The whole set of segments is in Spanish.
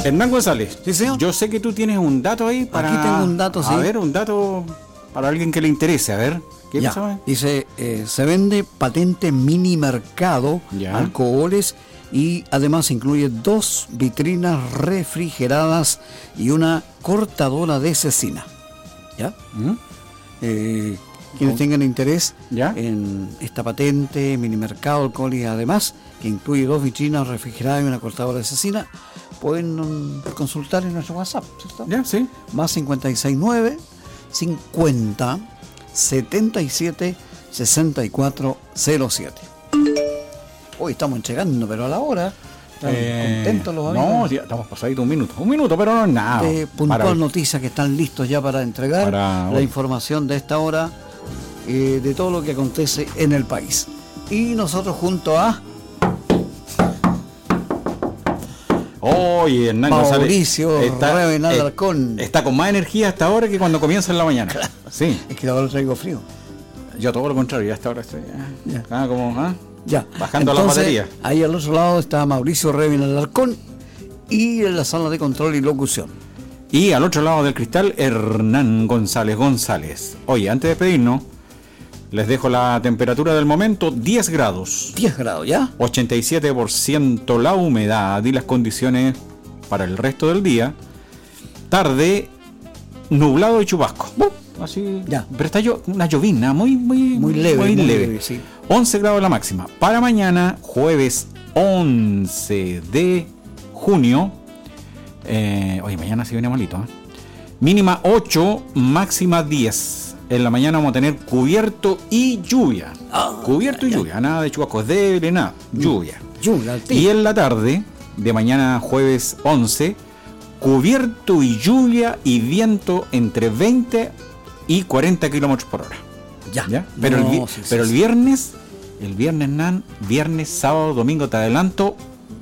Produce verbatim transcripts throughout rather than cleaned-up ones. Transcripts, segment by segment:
Hernán González. Sí, señor. Yo sé que tú tienes un dato ahí para... Aquí tengo un dato, sí. A ver, un dato para alguien que le interese. A ver, ¿qué Ya. pasa? Dice, eh, se vende patente mini mercado, Ya. alcoholes, y además incluye dos vitrinas refrigeradas y una cortadora de cecina. ¿Ya? ¿Mm? Eh, quienes tengan interés ¿Ya? en esta patente, mini mercado, alcohol y además, que incluye dos vitrinas refrigeradas y una cortadora de cecina, pueden um, consultar en nuestro WhatsApp, ¿cierto? Ya, sí. Más cincuenta y seis nueve, cincuenta, setenta y siete, sesenta y cuatro cero siete. Hoy estamos entregando, pero a la hora. ¿Están Eh, contentos los amigos? No, ya estamos pasaditos un minuto. Un minuto, pero no es nada. De puntual Para- noticias que están listos ya para entregar Para la hoy. información de esta hora, eh, de todo lo que acontece en el país. Y nosotros junto a Oye, Hernán González Mauricio Revenal eh, Alarcón. está con más energía hasta ahora que cuando comienza en la mañana. Sí, Es que ahora traigo frío. yo todo lo contrario, ya hasta ahora estoy Ya. ah, como, ah, Ya. bajando la Entonces, batería. ahí al otro lado está Mauricio Revenal Alarcón y en la sala de control y locución. Y al otro lado del cristal, Hernán González González. Oye, antes de despedirnos, les dejo la temperatura del momento, diez grados. diez grados, ¿ya? ochenta y siete por ciento la humedad y las condiciones para el resto del día. Tarde, nublado y chubasco. Así, Ya. Pero está llo- una llovina muy, muy, Muy leve, muy muy leve. leve, sí. once grados la máxima. Para mañana, jueves once de junio. Eh, oye, mañana sí viene malito. ¿eh? Mínima ocho, máxima diez. En la mañana vamos a tener cubierto y lluvia. Ah, cubierto y ya. lluvia. Nada de chubascos débiles, nada. Lluvia. Lluvia, al Y tiro. en la tarde, de mañana jueves once, cubierto y lluvia y viento entre veinte y cuarenta kilómetros por hora. Ya. ¿Ya? Pero, No, el, vi- sí, sí, pero el sí. viernes, el viernes, Nan, viernes, sábado, domingo, te adelanto,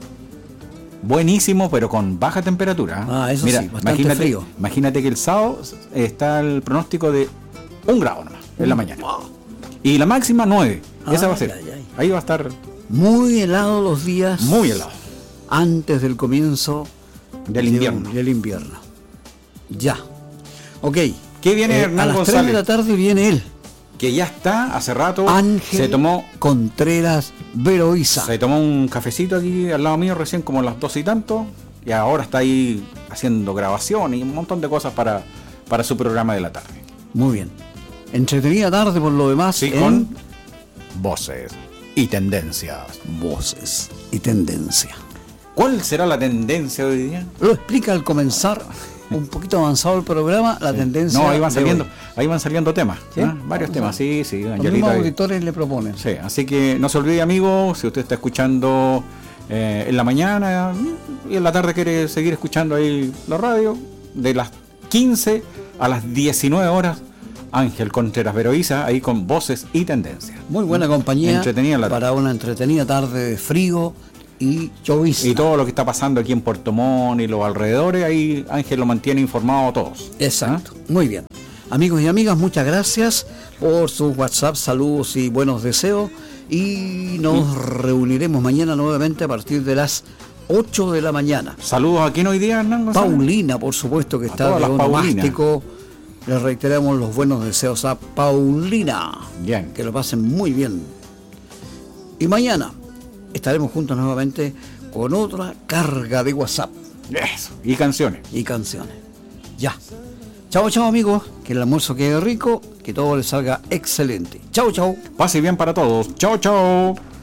buenísimo, pero con baja temperatura. Ah, eso Mira, sí, bastante imagínate, frío. Imagínate que el sábado está el pronóstico de un grado nomás, en la mañana. Y la máxima nueve. Esa Ay, va a ser. ay, ay. Ahí va a estar Muy helado los días. muy helado. Antes del comienzo Del de- invierno. Del invierno. Ya. Ok. ¿Qué viene Eh, Hernán a las tres González? de la tarde viene él. Que ya está, hace rato, Ángel se tomó Contreras Veroiza. se tomó un cafecito aquí al lado mío recién como a las dos y tanto, y ahora está ahí haciendo grabación y un montón de cosas para, para su programa de la tarde. Muy bien. Entretenida tarde por lo demás. Sí, en con voces y tendencias. voces y tendencia. ¿Cuál será la tendencia de hoy día? Lo explica al comenzar, un poquito avanzado el programa, la tendencia. No, ahí van de saliendo, hoy. ahí van saliendo temas, ¿Sí? ¿ah? varios Vamos temas, a- sí, sí, Los mismos Angelita. auditores le proponen. Sí, así que no se olvide, amigo, si usted está escuchando eh, en la mañana y en la tarde quiere seguir escuchando ahí la radio, de las quince a las diecinueve horas, Ángel Contreras Veroiza, ahí con voces y tendencias. Muy buena compañía Entretenida la para una entretenida tarde de frío y llovizna. Y todo lo que está pasando aquí en Puerto Montt y los alrededores, ahí Ángel lo mantiene informado a todos. Exacto. Muy bien. Amigos y amigas, muchas gracias por sus WhatsApp, saludos y buenos deseos. Y nos reuniremos mañana nuevamente a partir de las ocho de la mañana. Saludos a quién hoy día, Hernán González. Paulina, por supuesto, que A está todas de las onomástico. Les reiteramos los buenos deseos a Paulina. Bien. Que lo pasen muy bien. Y mañana estaremos juntos nuevamente con otra carga de WhatsApp Eso. Y canciones. y canciones. Ya. Chao, chao, amigos. Que el almuerzo quede rico, que todo les salga excelente. Chao, chao. Pase bien para todos. Chao, chao.